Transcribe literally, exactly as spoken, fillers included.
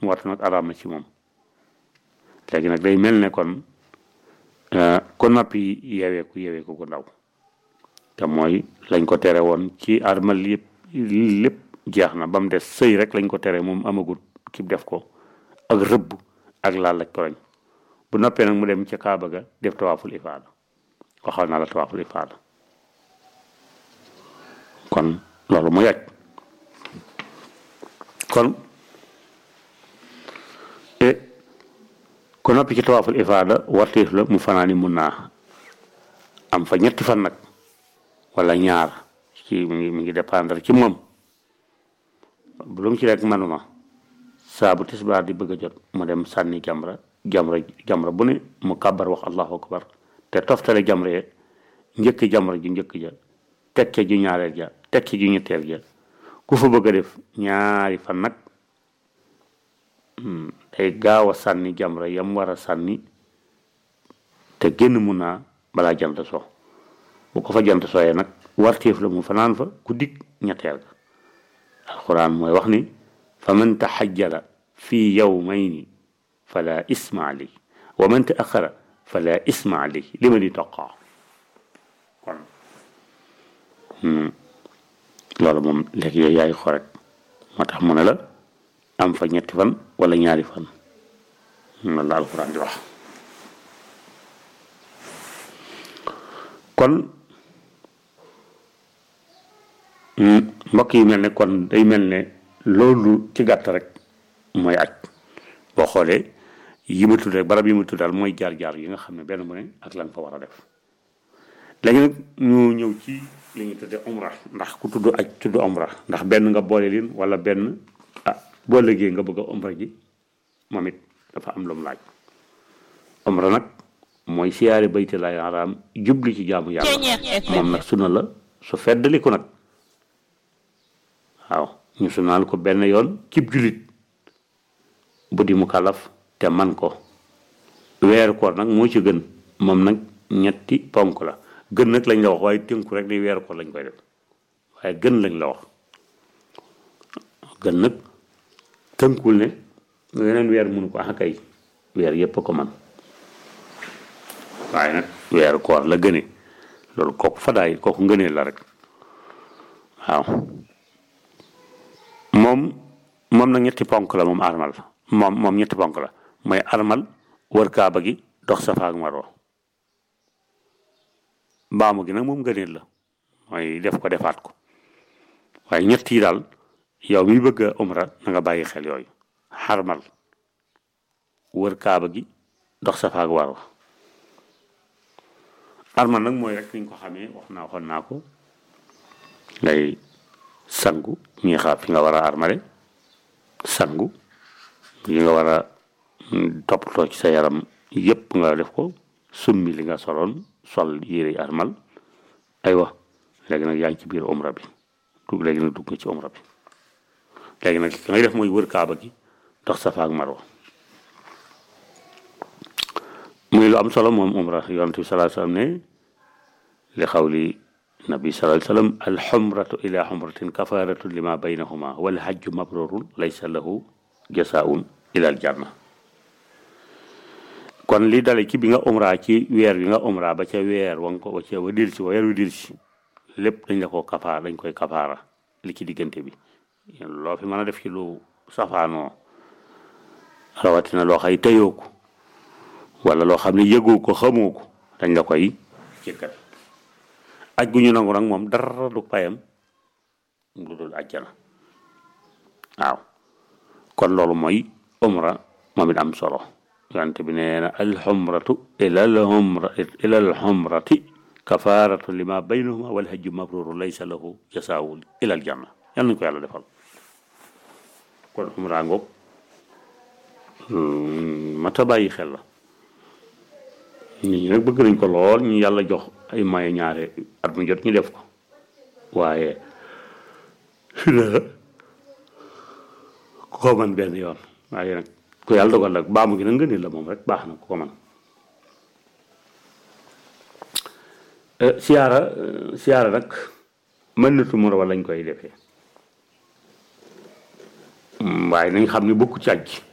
mu wattu nag araam na ci moom léegi nag day mel ne kon kon noppi yeweeku yeweeku ko ndaw te mooy lañ ko tere woon ci armal yëpp lépp jeex na ba mu des sëy rek lañ ko tere moom amagut ki def ko ak rëbb ak laal ak toroñ bu noppee nag mu dem ca Kaaba ga def tawaaful ifaada waxal naa la tawaaful ifaada kon loolu mu yàgg kon e ko noppi ci tawaaful ifaada wartiif la mu fanaani mun naa am fa ñetti fan nag wala ñaar ci mi ngi mi ngi dépendre ci moom bu lu mu ci rek manuma saa bu tisbaar di bëgg a jot mu dem sànni jamra jamra jamra bu ne mu kàbbar wax allahu akbar te toftale jamra ye njëkk jamra ji njëkk ja tekke ji ñaareel ja tekke ji ñetteel ja ku fa bëgg a def ñaari fan nag day gaaw a sànni jamra yam war a sànni te génn mun naa balaa jant so bu ko fa jant sooyee nag warteef la mu fanaan fa ku dig ñetteel ga alquran mooy wax ni fa man taxajjala fi yawmayni fala isma alayhi wa man taaxara fala isma alayhi li ma di toqaa kon loolu moom léegi yooyu yaay xo rek moo tax mu ne la am fa ñetti fan wala ñaari fan loolu la alquran di wax kon mbokk yi mel ne kon day mel ne loolu ci gàtt rek mooy aj boo xoolee yi ma tudd rek barab yi ma tudd daal mooy jaar-jaar yi nga xam ne benn mu ne ak lan fa war a def léegi nag ñu ñëw ci li ñu tuddee umra ndax ku tudd aj tudd umra ndax benn nga boole leen wala benn ah boo léegi nga bëgg a umra ji moom it dafa am lu mu laaj umra nag mooy siyaare baytullaahil haraam jubli ci jaamu yàlla moom nag sunna la su feddaliku nag waaw ñu sunaal ko benn yoon cib julit bu di mu kalaf te man ko weeru koor nag moo ci gën moom nag ñetti ponk la gën nag lañ la wax waaye tënku rek di weeru koor lañ koy def waaye gën lañ la wax gën nag tënkul ne yeneen weer mënu ko ah kay weer yépp ko man waaye nag weeru koor la gëne loolu kooku fadaay kooku ngënee la rek waaw moom moom nag ñetti ponk la moom armal moom moom ñetti ponk la mooy armal wër kaaba gi dox safa ak marwa baamu gi nag moom ngëneel la mooy def ko defaat ko waaye ñett yi daal yow mi bëgg a umra na nga bàyyi xel yooyu xarmal wër kaaba gi dox safa ak marwa armal nag mooy rek niñ ko xamee wax naa waxoon naa ko ngay sangu ñi xaar fi nga war a armale sangu yi nga war a toppatoo ci sa yaram yépp nga def ko summi li nga soloon sol yére armal aywa léegi nag yaa ngi ci biir umra bi dugg léegi nag dugg nga ci umra bi léegi nag li ngay def mooy wër kaaba gi dox safa ak marwa muy lu am solo moom umra yonent bi sallallahu alayhi wasallam ne li xawli nabi sallallahu alayhi wasallam alxumratu ila xumratin kafaratu lima baynahuma wal hajju mabrurun laysa lahu jasaun ila aljanna kon li dale ci bi nga umra ci weer bi nga umra ba ca weer wa nga ko ba ca wa dil si weer wi dil si lépp dañ la ko kafaar dañ koy kafaara li ci diggante bi loo fi mën a def ci lu safaanoo rawatina loo xay tëyoo ko wala loo xam ne yëgoo ko xamoo ko dañ la koy jëkkal aj gu ñu nangu nag moom dara du payam lu dul ajjana waaw kon loolu mooy umra moom it am solo yonent bi nee na alxumratu ila alxumra ila alxumrati kafaratu lima baynahuma wal hajju mabruru laysa lahu jasaawul ila aljanna yal nañu ko yàlla defal kon umra ngoog mata bàyyi xel la nit ñi nag bëgg nañ ko lool ñu yàlla jox ay maye ñaare at mu jot ñu def ko waaye su ne ku ko man benn yoon waaye nag ku yàlla dogal nag baamu gi nag nga ne la moom rek baax na ku ko man siyaara siyaara nag mën na tumura wala lañ koy defee waaye nañ xam ne bokku ci aj